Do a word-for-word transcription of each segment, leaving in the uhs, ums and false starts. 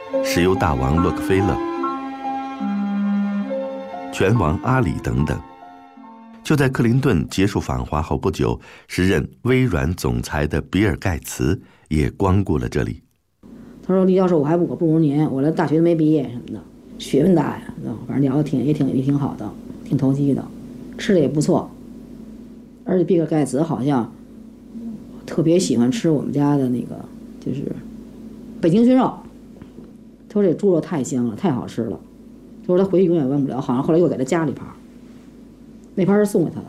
石油大王洛克菲勒、拳王阿里等等。就在克林顿结束访华后不久，时任微软总裁的比尔·盖茨也光顾了这里。 他说：“李教授，我还不我不如您，我连大学都没毕业什么的，学问大呀，反正聊的挺也挺也挺好的，挺投机的，吃的也不错。而且比尔·盖茨好像特别喜欢吃我们家的那个就是北京熏肉。他说这猪肉太香了，太好吃了。他说他回去永远忘不了，好像后来又给他加了一盘。”那盘是送给他的。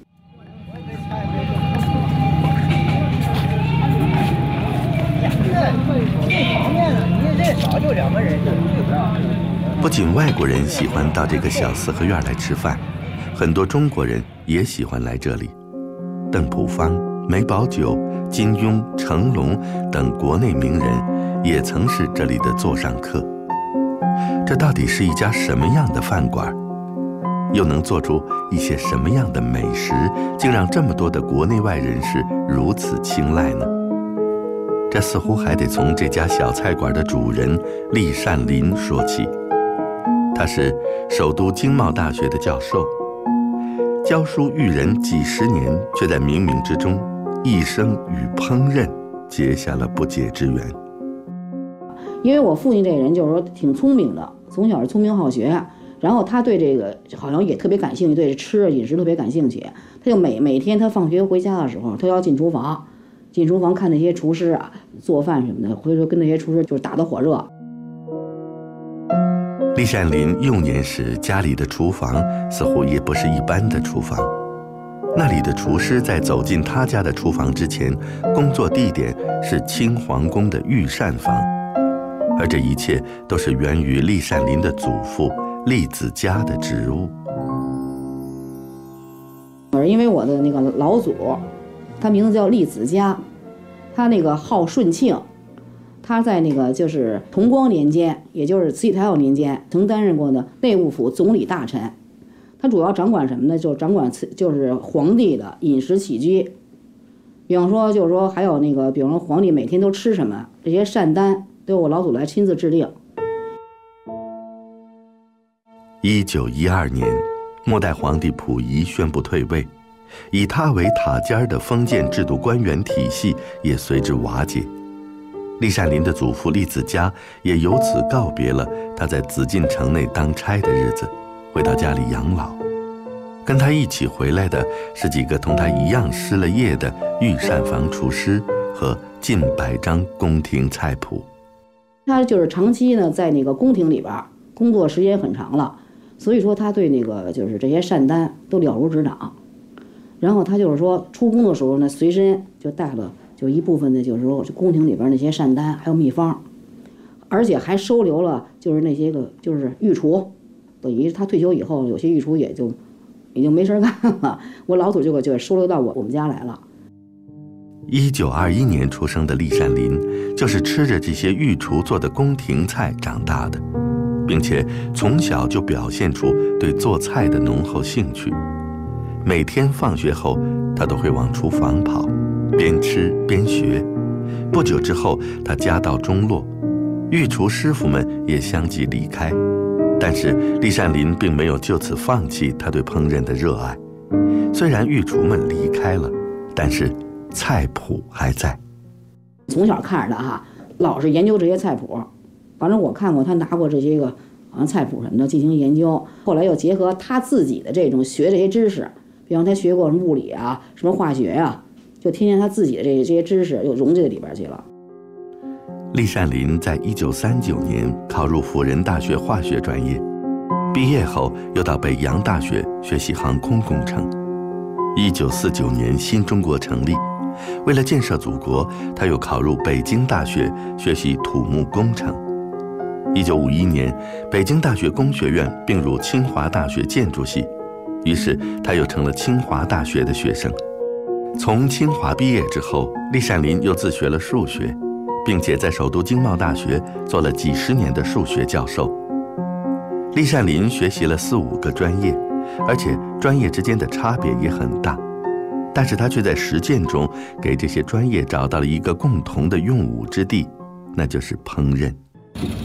不仅外国人喜欢到这个小四合院来吃饭，很多中国人也喜欢来这里。邓朴方、梅葆玖、金庸、成龙等国内名人也曾是这里的座上客。这到底是一家什么样的饭馆？又能做出一些什么样的美食，竟让这么多的国内外人士如此青睐呢？这似乎还得从这家小菜馆的主人厉善林说起。他是首都经贸大学的教授，教书育人几十年，却在冥冥之中一生与烹饪结下了不解之缘。 因为我父亲这人就是说挺聪明的，从小是聪明好学。然后他对这个好像也特别感兴趣，对吃饮食特别感兴趣。他就每每天他放学回家的时候，他要进厨房，进厨房看那些厨师啊做饭什么的，回头跟那些厨师就是打得火热。 厉善林幼年时家里的厨房似乎也不是一般的厨房，那里的厨师在走进他家的厨房之前，工作地点是清皇宫的御膳房，而这一切都是源于厉善林的祖父厉子嘉的职务。 因为我的那个老祖，他名字叫厉子嘉，他那个号顺庆，他在那个就是同光年间，也就是慈禧太后年间，曾担任过的内务府总理大臣。他主要掌管什么呢？就掌管就是皇帝的饮食起居，比方说就是说还有那个，比方说皇帝每天都吃什么，这些膳单都由我老祖来亲自制定。 一九一二年，末代皇帝溥仪宣布退位，以他为塔尖的封建制度官员体系也随之瓦解。厉善林的祖父厉子嘉也由此告别了他在紫禁城内当差的日子，回到家里养老。跟他一起回来的是几个同他一样失了业的御膳房厨师和近百张宫廷菜谱。 他就是长期呢在那个宫廷里边工作时间很长了，所以说他对那个就是这些膳单都了如指掌。然后他就是说出宫的时候呢，随身就带了就一部分的就是说宫廷里边那些膳单还有秘方，而且还收留了就是那些个就是御厨，等于他退休以后有些御厨也就已经没事干了，我老祖就给就给收留到我我们家来了。 一九二一年出生的厉善林就是吃着这些御厨做的宫廷菜长大的，并且从小就表现出对做菜的浓厚兴趣。每天放学后，他都会往厨房跑，边吃边学。不久之后，他家道中落，御厨师傅们也相继离开。但是厉善林并没有就此放弃他对烹饪的热爱。虽然御厨们离开了，但是菜谱还在。 从小看着他哈，老是研究这些菜谱。反正我看过他拿过这些个好像菜谱什么的进行研究，后来又结合他自己的这种学这些知识，比方他学过什么物理啊，什么化学啊，就天天他自己的这这些知识又融这个里边去了。 厉善林在一九三九年考入辅仁大学化学专业，毕业后又到北洋大学学习航空工程。一九四九年新中国成立，为了建设祖国，他又考入北京大学学习土木工程。一九五一年，北京大学工学院并入清华大学建筑系，于是他又成了清华大学的学生。从清华毕业之后，厉善林又自学了数学，并且在首都经贸大学做了几十年的数学教授。厉善林学习了四五个专业，而且专业之间的差别也很大，但是他却在实践中给这些专业找到了一个共同的用武之地，那就是烹饪。